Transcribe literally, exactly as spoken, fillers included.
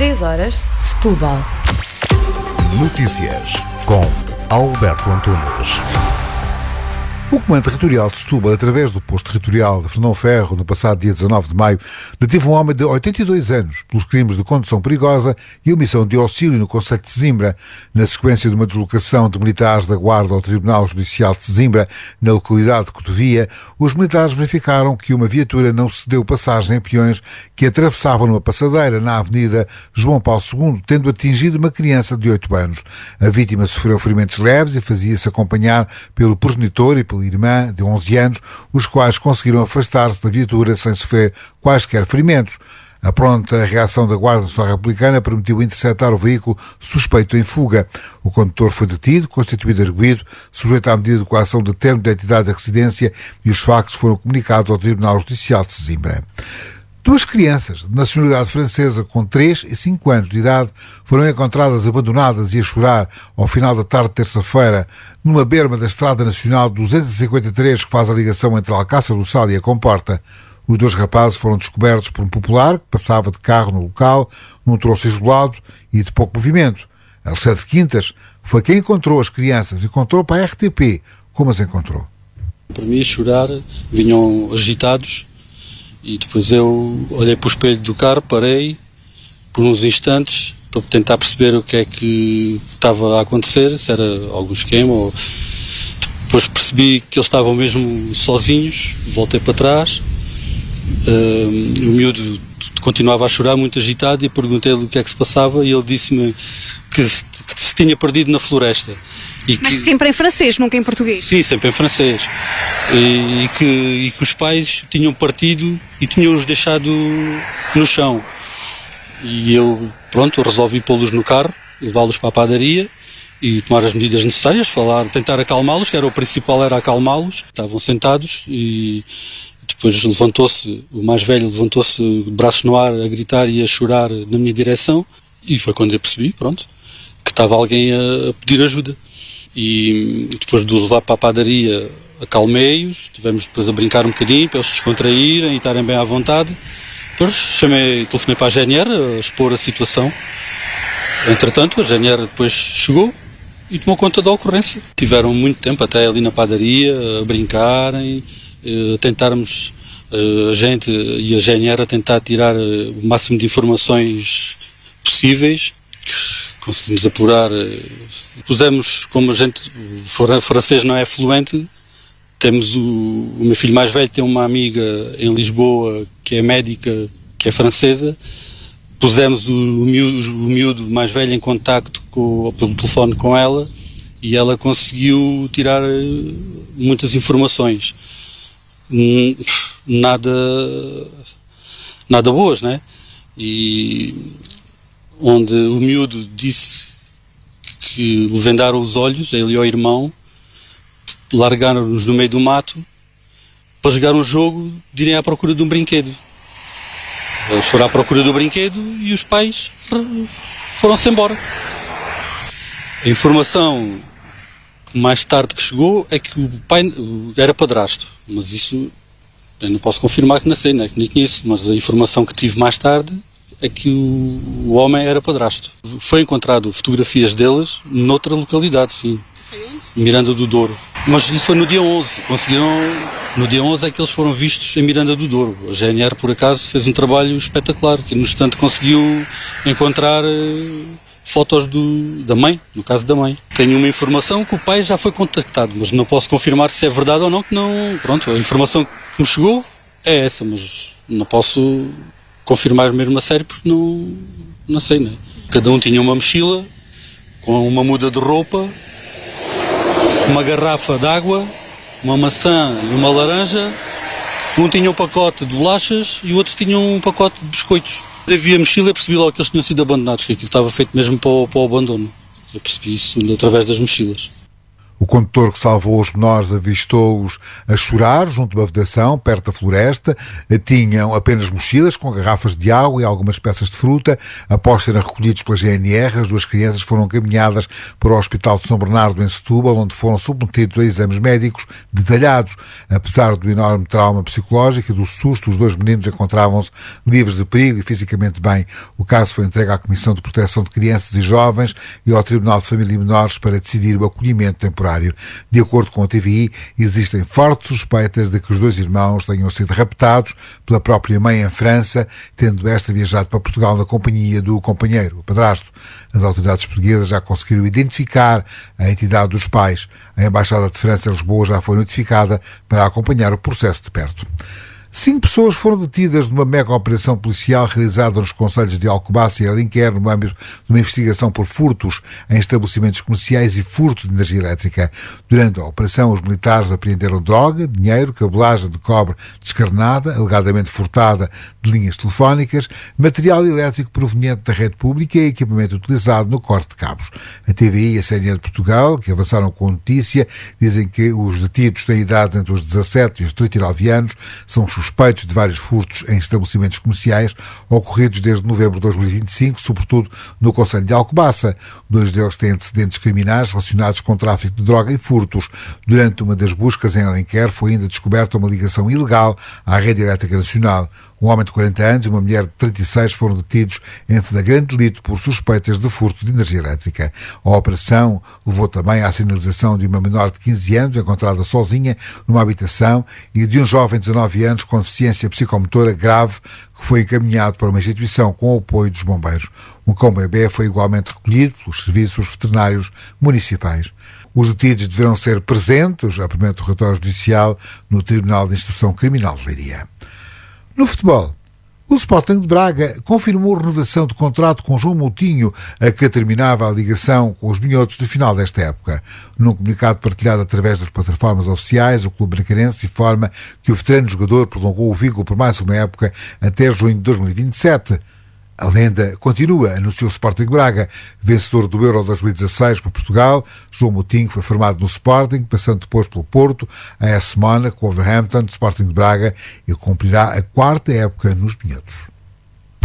três horas, Setúbal. Notícias com Alberto Antunes. O Comando Territorial de Setúbal, através do Posto Territorial de Fernão Ferro, no passado dia dezanove de maio, deteve um homem de oitenta e dois anos pelos crimes de condução perigosa e omissão de auxílio no concelho de Sesimbra. Na sequência de uma deslocação de militares da Guarda ao Tribunal Judicial de Sesimbra, na localidade de Cotovia, os militares verificaram que uma viatura não cedeu passagem a peões que atravessavam numa passadeira na Avenida João Paulo segundo, tendo atingido uma criança de oito anos. A vítima sofreu ferimentos leves e fazia-se acompanhar pelo progenitor e pela irmã, de onze anos, os quais conseguiram afastar-se da viatura sem sofrer quaisquer ferimentos. A pronta reação da Guarda Nacional Republicana permitiu interceptar o veículo suspeito em fuga. O condutor foi detido, constituído arguido, sujeito à medida de coação de termo de identidade da residência, e os factos foram comunicados ao Tribunal Judicial de Sesimbra. Duas crianças de nacionalidade francesa com três e cinco anos de idade foram encontradas abandonadas e a chorar ao final da tarde de terça-feira numa berma da Estrada Nacional duzentos e cinquenta e três que faz a ligação entre Alcácer do Sal e a Comporta. Os dois rapazes foram descobertos por um popular que passava de carro no local, num troço isolado e de pouco movimento. Alexandre Quintas foi quem encontrou as crianças e contou para a R T P como as encontrou. Para mim, chorar, vinham agitados. E depois eu olhei para o espelho do carro, parei por uns instantes para tentar perceber o que é que estava a acontecer, se era algum esquema. Ou... Depois percebi que eles estavam mesmo sozinhos, voltei para trás. Uh, o miúdo continuava a chorar, muito agitado, e perguntei-lhe o que é que se passava, e ele disse-me que se, que se tinha perdido na floresta. E Mas que... sempre em francês, nunca em português? Sim, sempre em francês. E, e, que, e que os pais tinham partido e tinham-os deixado no chão. E eu, pronto, resolvi pô-los no carro, levá-los para a padaria e tomar as medidas necessárias, falar, tentar acalmá-los, que era o principal, era acalmá-los. Estavam sentados e depois levantou-se, o mais velho levantou-se, braços no ar, a gritar e a chorar na minha direção. E foi quando eu percebi, pronto, que estava alguém a, a pedir ajuda. E depois de os levar para a padaria, acalmei-os, estivemos depois a brincar um bocadinho para eles se descontraírem e estarem bem à vontade. Depois chamei, telefonei para a G N R a expor a situação. Entretanto, a G N R depois chegou e tomou conta da ocorrência. Tiveram muito tempo até ali na padaria a brincarem, a tentarmos, a gente e a G N R a tentar tirar o máximo de informações possíveis. Conseguimos apurar, pusemos, como a gente, o francês não é fluente, temos o, o meu filho mais velho tem uma amiga em Lisboa que é médica, que é francesa, pusemos o, o, miúdo, o miúdo mais velho em contacto com, pelo telefone com ela, e ela conseguiu tirar muitas informações, nada, nada boas, né? E onde o miúdo disse que lhe vendaram os olhos, ele e o irmão, largaram-nos no meio do mato para jogar um jogo de irem à procura de um brinquedo. Eles foram à procura do brinquedo e os pais foram-se embora. A informação mais tarde que chegou é que o pai era padrasto, mas isso eu não posso confirmar que não sei, não é que nem conheço, mas a informação que tive mais tarde é que o, o homem era padrasto. Foi encontrado fotografias deles noutra localidade, sim. Foi onde? Miranda do Douro. Mas isso foi no dia onze. Conseguiram... No dia onze é que eles foram vistos em Miranda do Douro. A G N R, por acaso, fez um trabalho espetacular, que no instante conseguiu encontrar uh, fotos do, da mãe, no caso da mãe. Tenho uma informação que o pai já foi contactado, mas não posso confirmar se é verdade ou não, que não... Pronto, a informação que me chegou é essa, mas não posso confirmar mesmo a sério porque não, não sei, né? Cada um tinha uma mochila com uma muda de roupa, uma garrafa de água, uma maçã e uma laranja. Um tinha um pacote de bolachas e o outro tinha um pacote de biscoitos. Eu vi a mochila e percebi logo que eles tinham sido abandonados, que aquilo estava feito mesmo para o, para o abandono. Eu percebi isso através das mochilas. O condutor que salvou os menores avistou-os a chorar junto de uma vedação, perto da floresta. Tinham apenas mochilas com garrafas de água e algumas peças de fruta. Após serem recolhidos pela G N R, as duas crianças foram caminhadas para o Hospital de São Bernardo, em Setúbal, onde foram submetidos a exames médicos detalhados. Apesar do enorme trauma psicológico e do susto, os dois meninos encontravam-se livres de perigo e fisicamente bem. O caso foi entregue à Comissão de Proteção de Crianças e Jovens e ao Tribunal de Família e Menores para decidir o acolhimento temporário. De acordo com a T V I, existem fortes suspeitas de que os dois irmãos tenham sido raptados pela própria mãe em França, tendo esta viajado para Portugal na companhia do companheiro, o padrasto. As autoridades portuguesas já conseguiram identificar a entidade dos pais. A Embaixada de França em Lisboa já foi notificada para acompanhar o processo de perto. Cinco pessoas foram detidas numa mega operação policial realizada nos concelhos de Alcobaça e Alenquer no âmbito de uma investigação por furtos em estabelecimentos comerciais e furto de energia elétrica. Durante a operação, os militares apreenderam droga, dinheiro, cabelagem de cobre descarnada, alegadamente furtada de linhas telefónicas, material elétrico proveniente da rede pública e equipamento utilizado no corte de cabos. A T V I e a C N E de Portugal, que avançaram com a notícia, dizem que os detidos têm idades entre os dezassete e os trinta e nove anos, são suspeitos de vários furtos em estabelecimentos comerciais ocorridos desde novembro de dois mil e vinte e cinco, sobretudo no concelho de Alcobaça. Dois deles têm antecedentes criminais relacionados com tráfico de droga e furtos. Durante uma das buscas em Alenquer foi ainda descoberta uma ligação ilegal à rede elétrica nacional. Um homem de quarenta anos e uma mulher de trinta e seis foram detidos em flagrante delito por suspeitas de furto de energia elétrica. A operação levou também à sinalização de uma menor de quinze anos encontrada sozinha numa habitação e de um jovem de dezanove anos com deficiência psicomotora grave que foi encaminhado para uma instituição com o apoio dos bombeiros. Um cão bebê foi igualmente recolhido pelos serviços veterinários municipais. Os detidos deverão ser presentes, a primeiro relatório judicial, no Tribunal de Instrução Criminal de Leiria. No futebol, o Sporting de Braga confirmou a renovação de contrato com João Moutinho, a que terminava a ligação com os minhotos do final desta época. Num comunicado partilhado através das plataformas oficiais, o clube bracarense informa que o veterano jogador prolongou o vínculo por mais uma época até junho de dois mil e vinte e sete. A lenda continua, anunciou o Sporting Braga, vencedor do Euro dois mil e dezasseis por Portugal. João Moutinho foi formado no Sporting, passando depois pelo Porto, a A S Mónaco, o Wolverhampton, Sporting de Braga, e cumprirá a quarta época nos Minhotos.